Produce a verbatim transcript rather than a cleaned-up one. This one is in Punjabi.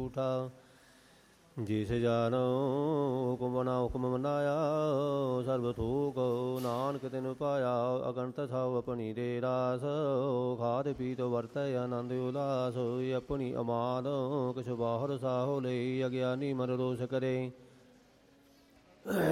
ਝੂਠਾ। ਜਿਸ ਜਨ ਹੁਕਮ ਬਨਾ ਹੁਕਮ ਮਨਾਇਆ ਸਰਬ ਥੂਕ ਨਾਨਕ ਤਿਨ ਪਾਇਆ। ਅਗਣਤ ਸਭ ਆਪਣੀ ਦੇ ਰਾਸ ਖਾਦ ਪੀਤ ਵਰਤੈ ਆਨੰਦ ਉਲਾਸ। ਆਪਣੀ ਅਮਾਦ ਕਿਛ ਬਾਹਰ ਸਾਹੋ ਲਈ ਅਗਿਆਨੀ ਮਨ ਰੋਸ ਕਰੇ।